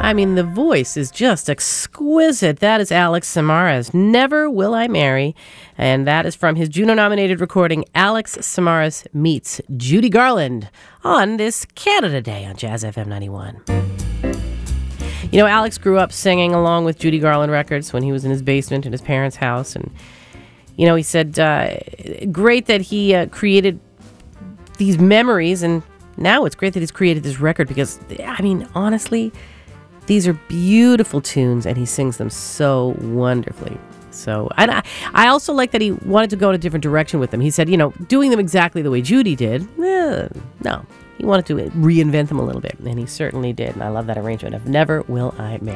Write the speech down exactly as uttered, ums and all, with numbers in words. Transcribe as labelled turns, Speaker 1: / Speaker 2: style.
Speaker 1: I mean, the voice is just exquisite. That is Alex Samaras, Never Will I Marry. And that is from his Juno-nominated recording, Alex Samaras Meets Judy Garland, on this Canada Day on Jazz F M ninety-one. You know, Alex grew up singing along with Judy Garland records when he was in his basement in his parents' house. And, you know, he said, uh, great that he uh, created these memories, and now it's great that he's created this record because, I mean, honestly, these are beautiful tunes, and he sings them so wonderfully. So, and I, I also like that he wanted to go in a different direction with them. He said, you know, doing them exactly the way Judy did, eh, no. He wanted to reinvent them a little bit, and he certainly did. And I love that arrangement of Never Will I Marry.